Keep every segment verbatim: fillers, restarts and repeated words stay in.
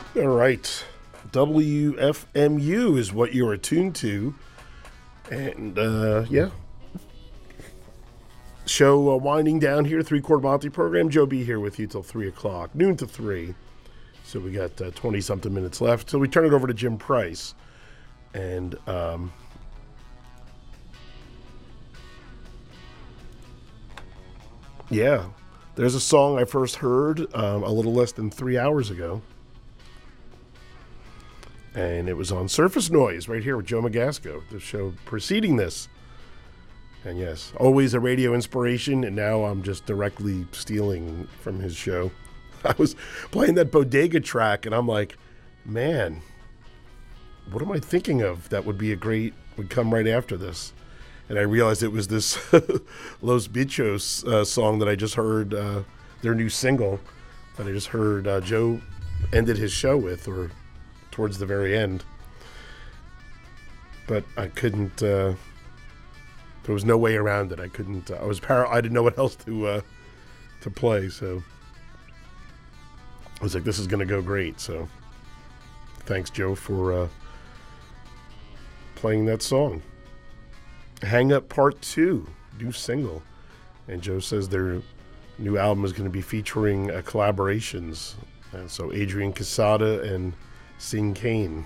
All right. W F M U is what you are tuned to. And, uh, yeah. Show uh, winding down here, three-quarter Monty program. Joe B here with you till three o'clock, noon to three. So we got uh, twenty-something minutes left. So we turn it over to Jim Price. And, um... yeah. There's a song I first heard um, a little less than three hours ago. And it was on Surface Noise right here with Joe Magasco, the show preceding this. And yes, always a radio inspiration, and now I'm just directly stealing from his show. I was playing that Bodega track, and I'm like, man, what am I thinking of that would be a great, would come right after this? And I realized it was this Los Bichos uh, song that I just heard, uh, their new single that I just heard uh, Joe ended his show with, or towards the very end. But I couldn't, uh, there was no way around it. I couldn't, uh, I was par- I didn't know what else to, uh, to play, so I was like, this is going to go great. So thanks, Joe, for uh, playing that song. Hang Up Part two, new single. And Joe says their new album is going to be featuring uh, collaborations. And so Adrian Quesada and Sing Kane.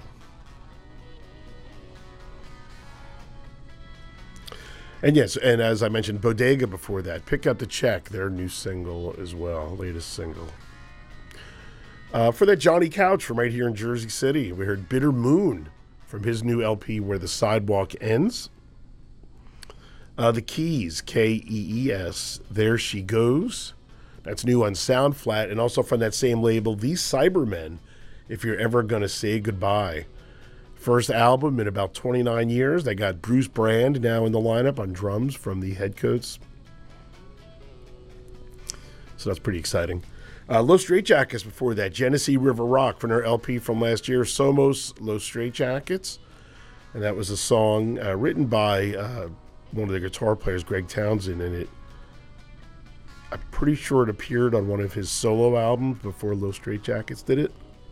And yes, and as I mentioned, Bodega before that, Pick Up the Check, their new single as well, latest single. Uh, for that Johnny Couch from right here in Jersey City, we heard Bitter Moon from his new L P, Where the Sidewalk Ends. Uh, the Keys, K E E S, There She Goes. That's new on Sound Flat, and also from that same label, These Cybermen, If You're Ever Gonna Say Goodbye. First album in about twenty-nine years. They got Bruce Brand now in the lineup on drums from the Headcoats. So that's pretty exciting. Uh, Los Straitjackets before that, Genesee River Rock from their L P from last year, Somos Los Straitjackets. And that was a song uh, written by uh, one of the guitar players, Greg Townsend, and it, I'm pretty sure it appeared on one of his solo albums before Los Straitjackets did it.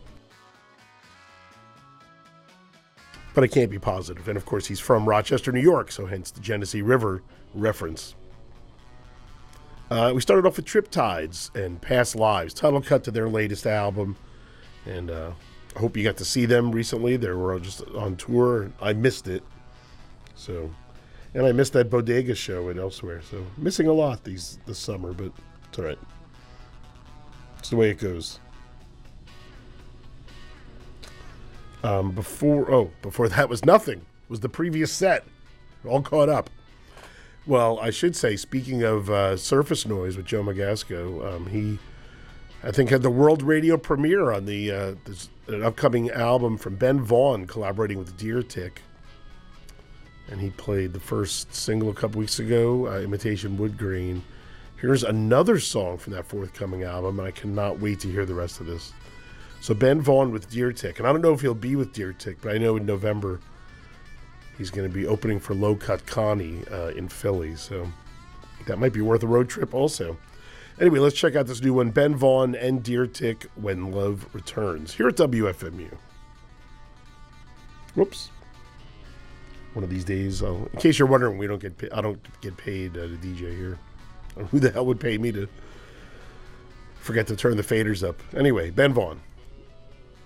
But I can't be positive. And of course, he's from Rochester, New York, so hence the Genesee River reference. Uh, we started off with Triptides and Past Lives, title cut to their latest album. And uh, I hope you got to see them recently. They were just on tour. I missed it. So, and I missed that Bodega show and elsewhere. So, missing a lot these this summer, but it's all right. It's the way it goes. Um, before, oh, before that was Nothing. Was the previous set. All caught up. Well, I should say, speaking of uh, Surface Noise with Joe Magasco, um, he, I think, had the world radio premiere on the uh, this, an upcoming album from Ben Vaughn collaborating with Deer Tick. And he played the first single a couple weeks ago, uh, Imitation Wood Grain. Here's another song from that forthcoming album, and I cannot wait to hear the rest of this. So Ben Vaughn with Deer Tick, and I don't know if he'll be with Deer Tick, but I know in November he's going to be opening for Low Cut Connie uh, in Philly, so that might be worth a road trip also. Anyway, let's check out this new one, Ben Vaughn and Deer Tick, When Love Returns, here at W F M U. Whoops. One of these days, I'll, in case you're wondering, we don't get pay, I don't get paid uh, to D J here. Who the hell would pay me to forget to turn the faders up? Anyway, Ben Vaughn.